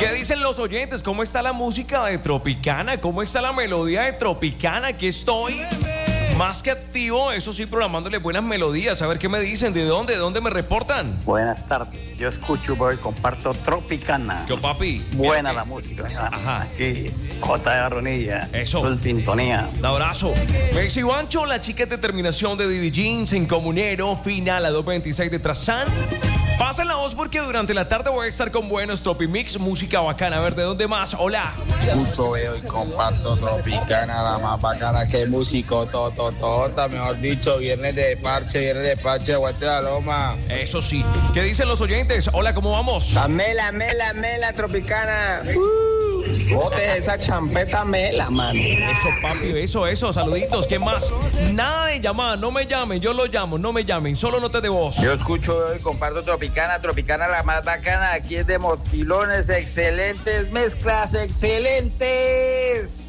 ¿Qué dicen los oyentes? ¿Cómo está la música de Tropicana? ¿Cómo está la melodía de Tropicana? Aquí estoy más que activo, eso sí, programándole buenas melodías. A ver qué me dicen, ¿de dónde me reportan? Buenas tardes, yo escucho y comparto Tropicana. Yo, papi. Buena la música. Ajá. Aquí, J de Barronilla. Eso. Full sintonía. Un abrazo. Messi Guancho, la chica de determinación de Divi Jeans en Comunero, final a 226 de Trazán. Pasen la voz porque durante la tarde voy a estar con buenos Tropimix, música bacana. A ver, ¿de dónde más? Hola. Escucho, veo y comparto Tropicana, la más bacana que músico, tota, mejor dicho, viernes de parche, aguante la loma. Eso sí. ¿Qué dicen los oyentes? Hola, ¿cómo vamos? La mela, Tropicana. Bote esa champeta mela, mano. Eso, papi, eso, saluditos. ¿Qué más? Nada de llamada, no me llamen, yo los llamo, no me llamen, solo notas de voz. Yo escucho y comparto Tropicana, la más bacana. Aquí es de motilones, excelentes mezclas, excelentes.